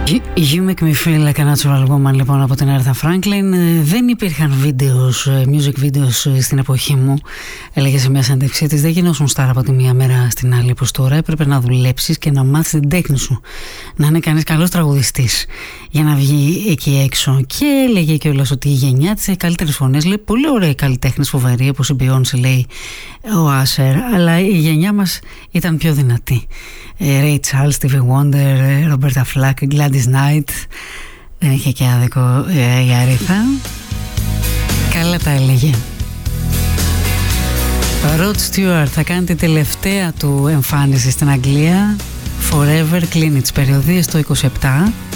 You Make Me Feel Like a Natural Woman, λοιπόν, από την Aretha Franklin. Δεν υπήρχαν music videos στην εποχή μου, έλεγε σε μια συνέντευξή της. Δεν γινόσουν στάρα από τη μία μέρα στην άλλη, όπως τώρα. Έπρεπε να δουλέψεις και να μάθεις την τέχνη σου, να είναι κανείς καλός τραγουδιστής για να βγει εκεί έξω. Και έλεγε κιόλας ότι η γενιά της έχει καλύτερες φωνές. Λέει πολύ ωραία καλλιτέχνες, φοβερή, όπως η Beyoncé, λέει ο Άσερ, αλλά η γενιά μας ήταν πιο δυνατή. Ray Charles, Stevie Wonder, Roberta Flack, Gladys Knight. Δεν είχε και άδικο η Aretha. Καλά τα έλεγε. Ο Rod Stewart θα κάνει την τελευταία του εμφάνιση στην Αγγλία. Forever, κλείνει τις περιοδίες το 27.